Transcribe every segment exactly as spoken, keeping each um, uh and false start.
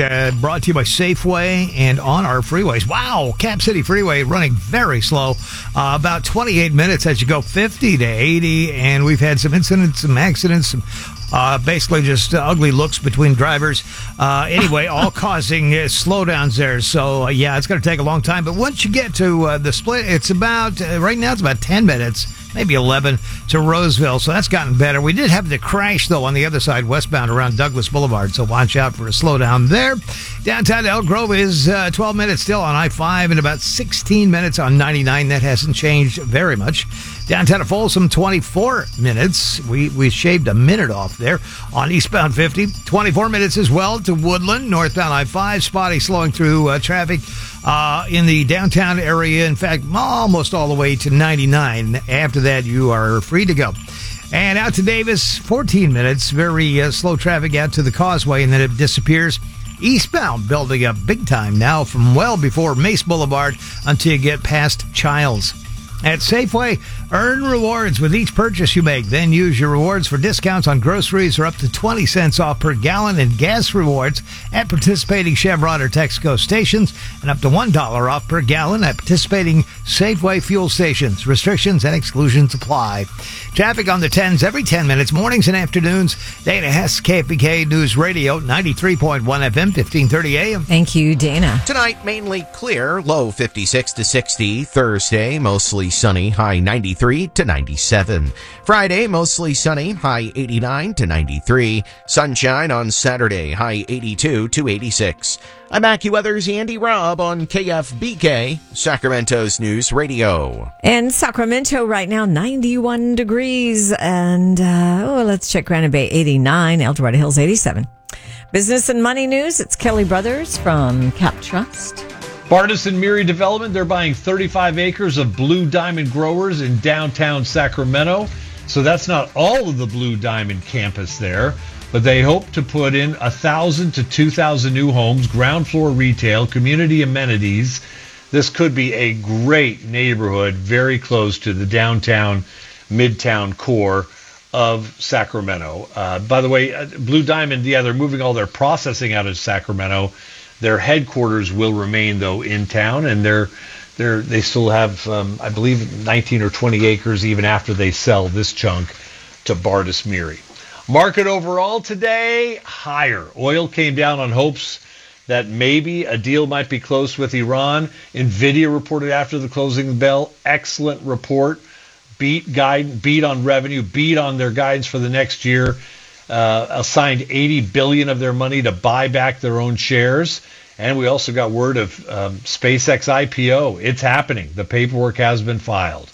uh, brought to you by Safeway and on our freeways. Wow, Cap City Freeway running very slow, uh, about twenty-eight minutes as you go fifty to eighty, and we've had some incidents, some accidents, some Uh, basically just uh, ugly looks between drivers. Uh, anyway, all causing uh, slowdowns there. So, uh, yeah, it's going to take a long time. But once you get to uh, the split, it's about, uh, right now it's about ten minutes, maybe eleven, to Roseville. So that's gotten better. We did have the crash, though, on the other side, westbound around Douglas Boulevard. So watch out for a slowdown there. Downtown Elk Grove is uh, twelve minutes still on I five and about sixteen minutes on ninety-nine. That hasn't changed very much. Downtown at Folsom, twenty-four minutes. We we shaved a minute off there on eastbound fifty. twenty-four minutes as well to Woodland, northbound I five. Spotty slowing through uh, traffic uh, in the downtown area. In fact, almost all the way to ninety-nine. After that, you are free to go. And out to Davis, fourteen minutes. Very uh, slow traffic out to the Causeway, and then it disappears. Eastbound building up big time now from well before Mace Boulevard until you get past Childs. At Safeway, earn rewards with each purchase you make. Then use your rewards for discounts on groceries or up to twenty cents off per gallon and gas rewards at participating Chevron or Texaco stations and up to one dollar off per gallon at participating Safeway fuel stations. Restrictions and exclusions apply. Traffic on the tens every ten minutes, mornings and afternoons. Dana Hess, K F B K News Radio, ninety-three point one F M, fifteen thirty A M. Thank you, Dana. Tonight, mainly clear, low fifty-six to sixty. Thursday, mostly sunny, high ninety-three to ninety-seven. Friday, mostly sunny, high eighty-nine to ninety-three. Sunshine on Saturday, high eighty-two to eighty-six. I'm AccuWeather's Andy Robb on K F B K, Sacramento's News Radio. In Sacramento right now, ninety-one degrees. And, uh, oh, let's check Granite Bay, eighty-nine. El Dorado Hills, eighty-seven. Business and money news, it's Kelly Brothers from Cap Trust. Bardis and Miri Development, they're buying thirty-five acres of Blue Diamond growers in downtown Sacramento. So that's not all of the Blue Diamond campus there, but they hope to put in one thousand to two thousand new homes, ground floor retail, community amenities. This could be a great neighborhood very close to the downtown, midtown core of Sacramento. Uh, by the way, Blue Diamond, yeah, they're moving all their processing out of Sacramento. Their headquarters will remain, though, in town, and they're they're they still have, um, I believe, nineteen or twenty acres even after they sell this chunk to Bardis Miri. Market overall today, higher. Oil came down on hopes that maybe a deal might be close with Iran. NVIDIA reported after the closing bell. Excellent report. Beat guide, beat on revenue, beat on their guidance for the next year. Uh, assigned eighty billion dollars of their money to buy back their own shares. And we also got word of um, SpaceX I P O. It's happening. The paperwork has been filed.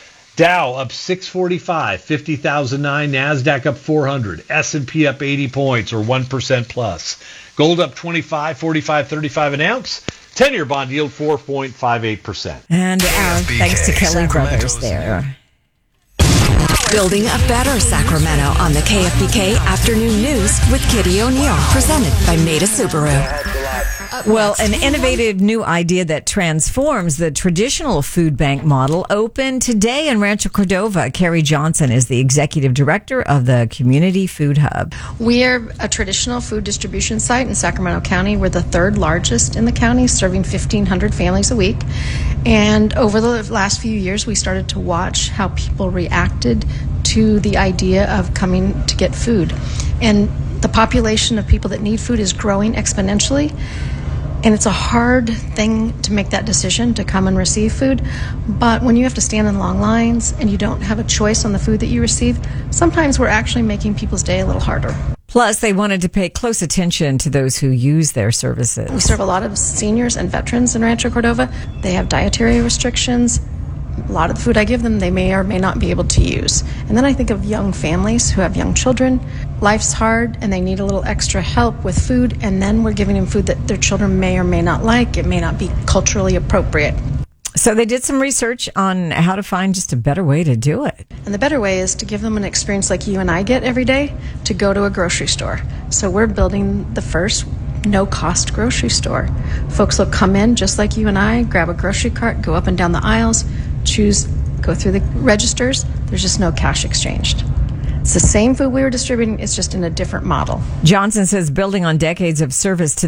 Dow up six forty-five, fifty thousand nine. NASDAQ up four hundred. S and P up eighty points or one percent plus. Gold up twenty-five, forty-five, thirty-five an ounce. ten-year bond yield four point five eight percent. And uh, thanks to Kelly Brothers there. Building a better Sacramento on the K F B K Afternoon News with Kitty O'Neill. Presented by Maida Subaru. Well, an innovative new idea that transforms the traditional food bank model opened today in Rancho Cordova. Carrie Johnson is the executive director of the Community Food Hub. We are a traditional food distribution site in Sacramento County. We're the third largest in the county, serving fifteen hundred families a week. And over the last few years, we started to watch how people reacted to the idea of coming to get food. And the population of people that need food is growing exponentially. And it's a hard thing to make that decision to come and receive food. But when you have to stand in long lines and you don't have a choice on the food that you receive, sometimes we're actually making people's day a little harder. Plus, they wanted to pay close attention to those who use their services. We serve a lot of seniors and veterans in Rancho Cordova. They have dietary restrictions. A lot of the food I give them, they may or may not be able to use. And then I think of young families who have young children. Life's hard and they need a little extra help with food, and then we're giving them food that their children may or may not like. It may not be culturally appropriate. So they did some research on how to find just a better way to do it. And the better way is to give them an experience like you and I get every day, to go to a grocery store. So we're building the first no-cost grocery store. Folks will come in just like you and I, grab a grocery cart, go up and down the aisles, choose, go through the registers. There's just no cash exchanged. It's the same food we were distributing, it's just in a different model. Johnson says building on decades of service to